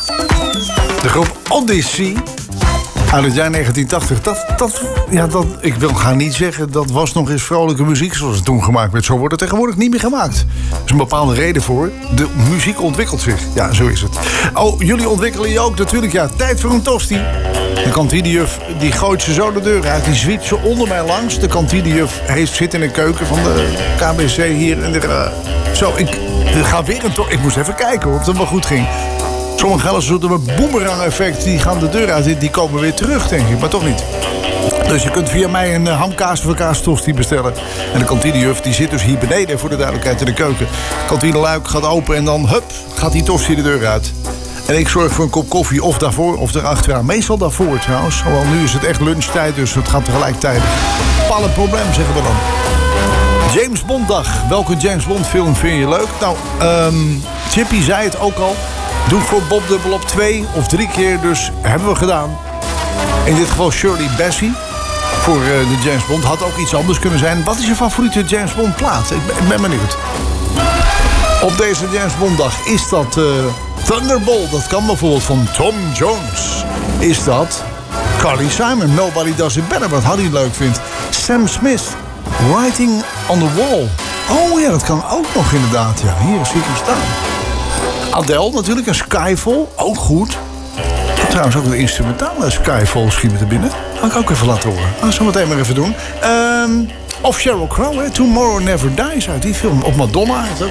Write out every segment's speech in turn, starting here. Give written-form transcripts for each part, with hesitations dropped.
De groep Odyssey uit het jaar 1980. Ik wil gaan niet zeggen, dat was nog eens vrolijke muziek zoals het toen gemaakt werd. Zo wordt het tegenwoordig niet meer gemaakt. Er is een bepaalde reden voor. De muziek ontwikkelt zich. Ja, zo is het. Oh, jullie ontwikkelen je ook natuurlijk. Ja, tijd voor een tosti. De kantinejuf die gooit ze zo de deur uit. Die zwiet ze onder mij langs. De kantinejuf zit in de keuken van de KBC hier. En ik ga weer ik moest even kijken of het wel goed ging. Sommige gaan als een soort boemerang-effect. Die gaan de deur uit. Die komen weer terug, denk ik. Maar toch niet. Dus je kunt via mij een hamkaas of kaastosti bestellen. En de kantinejuf die zit dus hier beneden, voor de duidelijkheid, in de keuken. De kantineluik gaat open en dan, hup, gaat die tosti de deur uit. En ik zorg voor een kop koffie of daarvoor of erachteraan. Meestal daarvoor trouwens. Alhoewel nu is het echt lunchtijd, dus het gaat tegelijkertijd. Pal een probleem, zeggen we dan. James Bond dag. Welke James Bond film vind je leuk? Nou, Chippy zei het ook al. Doe voor Bob dubbel op 2 of 3 keer, dus hebben we gedaan. In dit geval Shirley Bassey voor de James Bond. Had ook iets anders kunnen zijn. Wat is je favoriete James Bond plaat? Ik ben benieuwd. Op deze James Bond dag is dat Thunderball. Dat kan bijvoorbeeld van Tom Jones. Is dat Carly Simon, Nobody Does It Better, wat Harry leuk vindt. Sam Smith, Writing on the Wall. Oh ja, dat kan ook nog inderdaad. Ja, hier zie ik hem staan. Adele natuurlijk, en Skyfall, ook goed. Ik heb trouwens ook een instrumentale Skyfall schieten te binnen. Ga ik ook even laten horen. Dat zal ik meteen maar even doen. Of Sheryl Crow, hè? Tomorrow Never Dies uit die film. Op Madonna is ook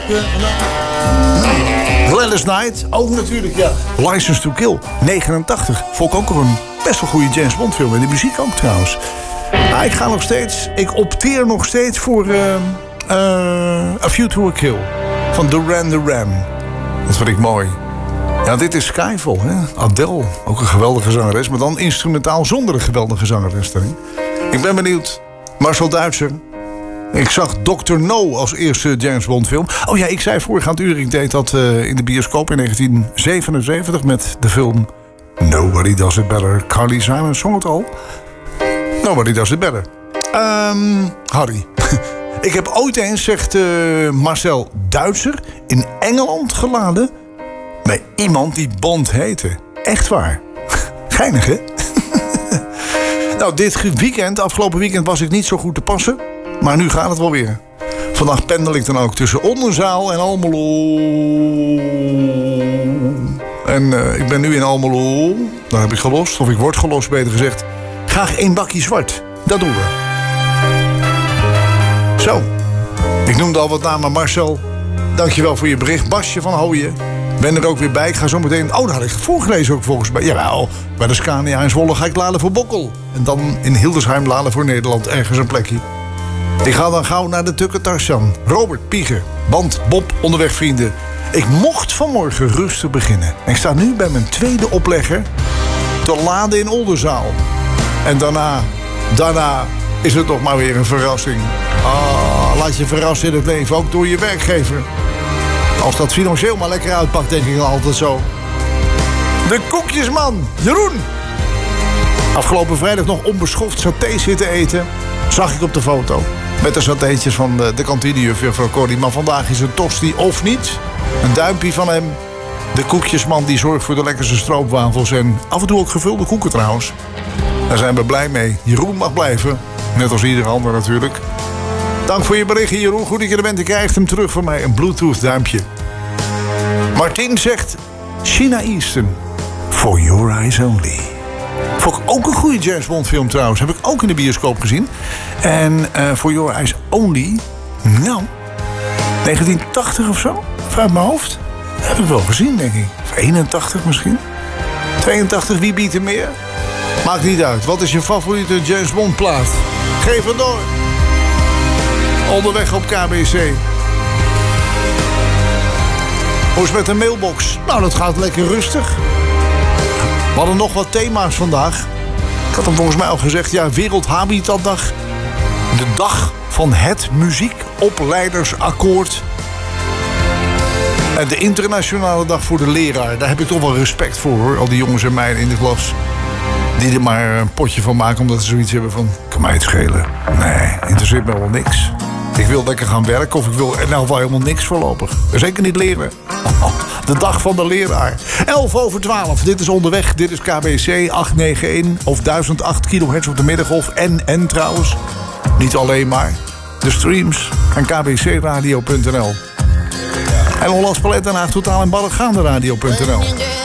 Gladys Knight, ook natuurlijk, ja. License to Kill, 89. Vond ik ook een best wel goede James Bond film. En de muziek ook trouwens. Maar ik opteer nog steeds voor A View to a Kill. Van Duran Duran. Dat vind ik mooi. Ja, dit is Skyfall, hè? Adele, ook een geweldige zangeres, maar dan instrumentaal zonder een geweldige zangeres erin. Ik ben benieuwd. Marcel Duitser. Ik zag Dr. No als eerste James Bond film. Oh ja, ik zei voorgaand uur, ik deed dat in de bioscoop in 1977 met de film Nobody Does It Better. Carly Simon zong het al. Nobody Does It Better. Harry. Ik heb ooit eens, zegt Marcel Duitser, in Engeland geladen bij iemand die Bond heette. Echt waar. Geinig, hè? Nou, afgelopen weekend was ik niet zo goed te passen. Maar nu gaat het wel weer. Vandaag pendel ik dan ook tussen Oldenzaal en Almelo. En ik ben nu in Almelo. Daar heb ik gelost, of ik word gelost beter gezegd. Graag 1 bakje zwart. Dat doen we. Zo. Ik noemde al wat namen, Marcel. Dankjewel voor je bericht. Basje van Hooyen. Ben er ook weer bij. Ik ga zo meteen... Oh, daar had ik het voorgelezen ook volgens mij. Jawel, bij de Scania in Zwolle ga ik laden voor Bokkel. En dan in Hildesheim laden voor Nederland. Ergens een plekje. Ik ga dan gauw naar de Tukke Tarzan. Robert, Pieger, Band, Bob, onderweg vrienden. Ik mocht vanmorgen rustig beginnen. En ik sta nu bij mijn tweede oplegger te laden in Oldenzaal. En daarna is het nog maar weer een verrassing. Laat je verrassen in het leven, ook door je werkgever. Als dat financieel maar lekker uitpakt, denk ik altijd zo. De koekjesman, Jeroen. Afgelopen vrijdag nog onbeschoft saté zitten eten. Zag ik op de foto. Met de satéetjes van de kantinejuf, juffrouw Corrie. Maar vandaag is het tosti of niet. Een duimpje van hem. De koekjesman die zorgt voor de lekkerste stroopwafels. En af en toe ook gevulde koeken trouwens. Daar zijn we blij mee. Jeroen mag blijven. Net als ieder ander natuurlijk. Dank voor je berichtje, Jeroen. Goed dat je er bent. Ik krijg hem terug van mij. Een Bluetooth duimpje. Martin zegt... China Easton. For Your Eyes Only. Vond ik ook een goede James Bond film trouwens. Heb ik ook in de bioscoop gezien. En For Your Eyes Only... Nou... 1980 of zo? Uit mijn hoofd. Dat heb ik wel gezien, denk ik. Of 81 misschien. 82, wie biedt er meer? Maakt niet uit. Wat is je favoriete James Bond plaat? Geef het door. Onderweg op KBC. Hoe is het met de mailbox? Nou, dat gaat lekker rustig. We hadden nog wat thema's vandaag. Ik had hem volgens mij al gezegd. Ja, Wereldhabitatdag. De dag van het muziekopleidersakkoord. En de internationale dag voor de leraar. Daar heb ik toch wel respect voor, hoor. Al die jongens en meiden in de klas. Die er maar een potje van maken omdat ze zoiets hebben van... Kan mij het schelen? Nee, interesseert me wel niks. Ik wil lekker gaan werken of ik wil in elk geval helemaal niks voorlopig. Zeker niet leren. De dag van de leraar. 11:12. Dit is Onderweg. Dit is KBC 891 of 1008 kHz op de middengolf. En trouwens, niet alleen maar, de streams aan kbcradio.nl. En Hollands Palet Den Haag Totaal en Ballengaande radio.nl.